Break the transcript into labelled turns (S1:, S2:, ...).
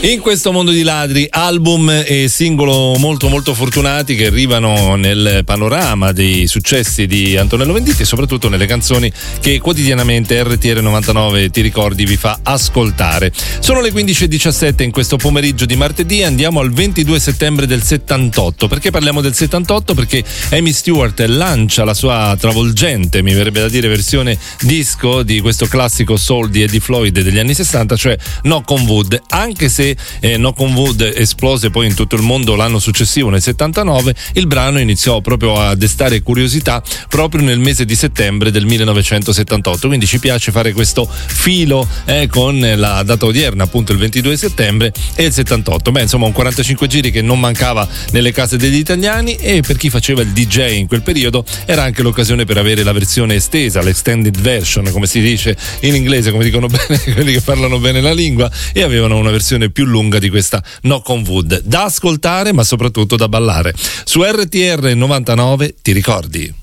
S1: In questo mondo di ladri, album e singolo molto molto fortunati che arrivano nel panorama dei successi di Antonello Venditti e soprattutto nelle canzoni che quotidianamente RTR 99 ti ricordi vi fa ascoltare. Sono le 15:17 in questo pomeriggio di martedì, andiamo al 22 settembre del 78. Perché parliamo del 78? Perché Amy Stewart lancia la sua travolgente, mi verrebbe da dire, versione disco di questo classico soul di Eddie Floyd degli anni 60, cioè Knock on Wood, anche se Knock on Wood esplose poi in tutto il mondo l'anno successivo, nel 79, il brano iniziò proprio a destare curiosità proprio nel mese di settembre del 1978, quindi ci piace fare questo filo con la data odierna, appunto il 22 settembre e il 78. Beh, insomma, un 45 giri che non mancava nelle case degli italiani, e per chi faceva il DJ in quel periodo era anche l'occasione per avere la versione estesa, l'extended version, come si dice in inglese, come dicono bene quelli che parlano bene la lingua, e avevano una versione più lunga di questa Knock on Wood, da ascoltare ma soprattutto da ballare. Su RTR 99 ti ricordi?